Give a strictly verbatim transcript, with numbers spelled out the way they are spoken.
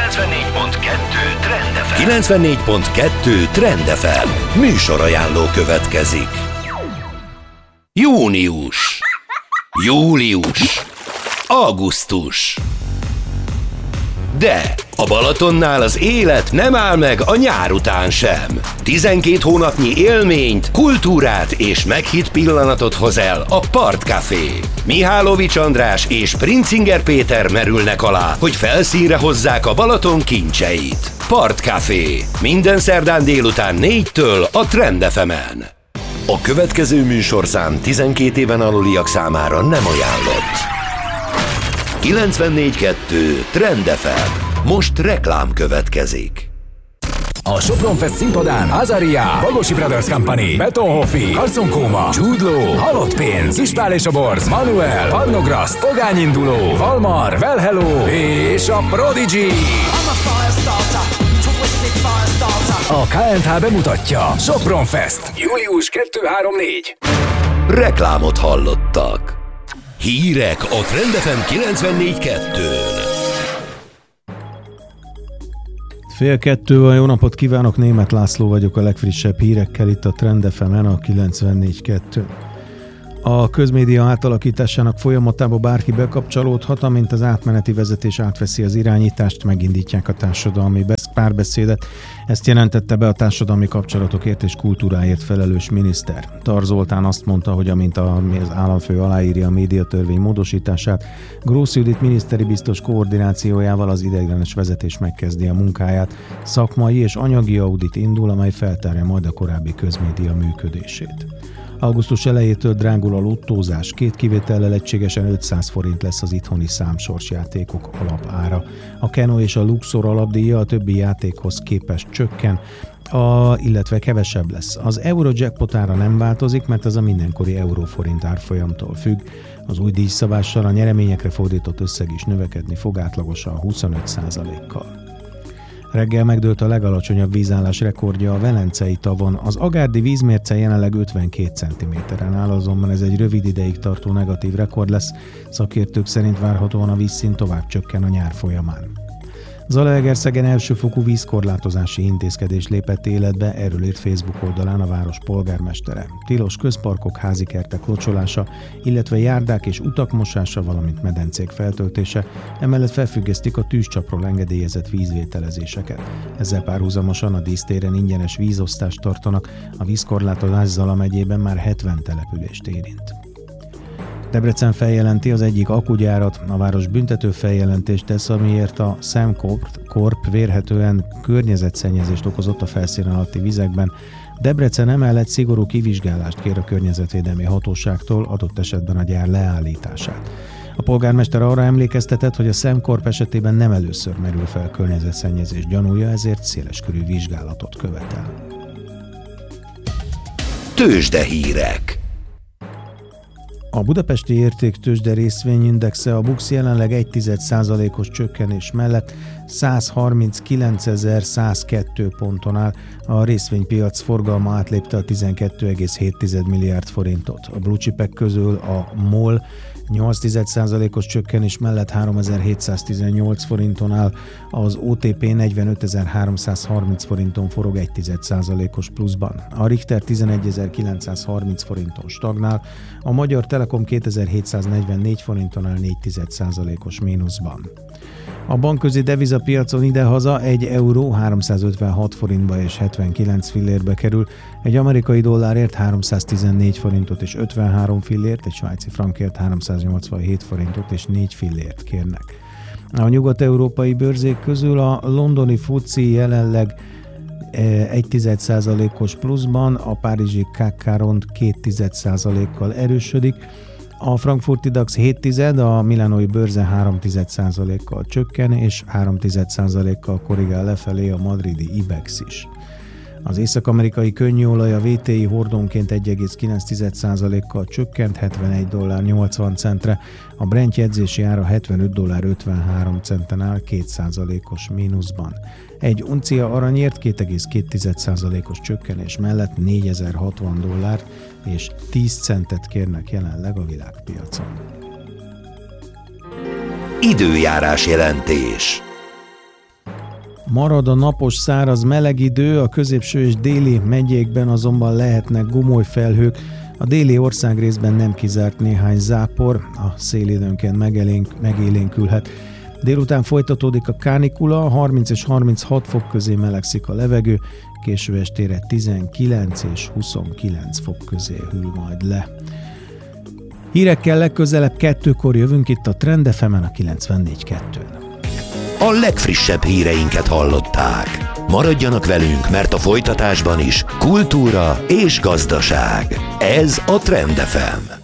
kilencvennégy pont kettő Trend ef em. kilencvennégy pont kettő Trend ef em. Műsorajánló következik. Június, július, augusztus. De a Balatonnál az élet nem áll meg a nyár után sem. tizenkét hónapnyi élményt, kultúrát és meghitt pillanatot hoz el a Partcafé. Mihálovics András és Princinger Péter merülnek alá, hogy felszínre hozzák a Balaton kincseit. Partcafé. Minden szerdán délután négytől a Trend ef emen. A következő műsorszám tizenkét éven aluliak számára nem ajánlott. kilencvennégy kettő Trend ef em. Most reklám következik. A Sopron Fest színpadán Azaria, Bagosi Brothers Company, Betonhoffi, Carson Kóma, Jude Law, Halott Pénz, Ispál és a Borz, Manuel, Parnograszt, Pogányinduló, Valmar, Well Hello és a Prodigy. A ká en há bemutatja Sopron Fest. július kettő-három-négy. Reklámot hallottak. Hírek a Trend ef em kilencvennégy kettőn. Fél kettő van, jó napot kívánok, Németh László vagyok a legfrissebb hírekkel itt a Trend ef emen a kilencvennégy kettő. A közmédia átalakításának folyamatába bárki bekapcsolódhat, amint az átmeneti vezetés átveszi az irányítást, megindítják a társadalmi párbeszédet. Ezt jelentette be a társadalmi kapcsolatokért és kultúráért felelős miniszter. Tar Zoltán azt mondta, hogy amint az államfő aláírja a médiatörvény módosítását, Grósz Judit miniszteri biztos koordinációjával az ideiglenes vezetés megkezdi a munkáját. Szakmai és anyagi audit indul, amely feltárja majd a korábbi közmédia működését. Augusztus elejétől drágul a lottózás, két kivétellel egységesen ötszáz forint lesz az itthoni számsorsjátékok alapára. A Keno és a Luxor alapdíja a többi játékhoz képest csökken, a, illetve kevesebb lesz. Az Eurojackpot ára nem változik, mert ez a mindenkori euróforint árfolyamtól függ. Az új díjszabással a nyereményekre fordított összeg is növekedni fog átlagosan huszonöt százalékkal. Reggel megdőlt a legalacsonyabb vízállás rekordja a Velencei tavon. Az agárdi vízmérce jelenleg ötvenkét centiméteren áll, azonban ez egy rövid ideig tartó negatív rekord lesz. Szakértők szerint várhatóan a vízszint tovább csökken a nyár folyamán. Zalaegerszegen elsőfokú vízkorlátozási intézkedés lépett életbe, erről írt Facebook oldalán a város polgármestere. Tilos közparkok, házikertek locsolása, illetve járdák és utak mosása, valamint medencék feltöltése, emellett felfüggesztik a tűzcsapról engedélyezett vízvételezéseket. Ezzel párhuzamosan a dísztéren ingyenes vízosztást tartanak, a vízkorlátozás Zala megyében már hetven települést érint. Debrecen feljelenti az egyik akugyárat, a város büntető feljelentést tesz, amiért a SemCorp vérhetően környezetszennyezést okozott a felszín alatti vizekben. Debrecen emellett szigorú kivizsgálást kér a környezetvédelmi hatóságtól, adott esetben a gyár leállítását. A polgármester arra emlékeztetett, hogy a SemCorp esetében nem először merül fel környezetszennyezés gyanúja, ezért széleskörű vizsgálatot követel. Tőzsdehírek. A budapesti értéktőzsde részvényindexe a BUX jelenleg egy tized százalékos csökkenés mellett százharminckilencezer-százkettő ponton áll, a részvénypiac forgalma átlépte a tizenkét egész hét milliárd forintot. A blue chipek közül a MOL nyolc tized százalékos csökkenés mellett háromezer-hétszáztizennyolc forinton áll, az o té pé negyvenötezer-háromszázharminc forinton forog egy tized százalékos pluszban. A Richter tizenegyezer-kilencszázharminc forinton stagnál, a Magyar Telekom kétezer-hétszáznegyvennégy forinton áll négy tized százalékos mínuszban. A bankközi devizapiacon idehaza egy euró háromszázötvenhat forintba és hetvenkilenc fillérbe kerül, egy amerikai dollárért háromszáztizennégy forintot és ötvenhárom fillért, egy svájci frankért háromszáznyolcvanhét forintot és négy fillért kérnek. A nyugat-európai bőrzék közül a londoni fuci jelenleg egy tized százalékos pluszban, a párizsi ká ká ront két tized százalékkal erősödik, a frankfurti DAX hét tized, a milánói bőrze három tized százalékkal csökken, és három tized százalékkal korrigál lefelé a madridi IBEX is. Az észak-amerikai könnyűolaj a vé té i hordónként egy egész kilenc tized százalékkal csökkent hetvenegy dollár nyolcvan centre, a Brent jegyzési ára hetvenöt dollár ötvenhárom centen áll két százalékos mínuszban. Egy uncia aranyért két egész két tized százalékos csökkenés mellett négyezer-hatvan dollárt és tíz centet kérnek jelenleg a világpiacon. Időjárás jelentés. Marad a napos, száraz, meleg idő, a középső és déli megyékben azonban lehetnek gomolyfelhők, a déli országrészben nem kizárt néhány zápor, a szél időnként megelénk, megélénkülhet. Délután folytatódik a kánikula, harminc és harminchat fok közé melegszik a levegő, késő estére tizenkilenc és huszonkilenc fok közé hűl majd le. Hírekkel legközelebb kettőkor jövünk itt a Trend ef emen a kilencvennégy kettőn. A legfrissebb híreinket hallották. Maradjanak velünk, mert a folytatásban is kultúra és gazdaság. Ez a Trend ef em.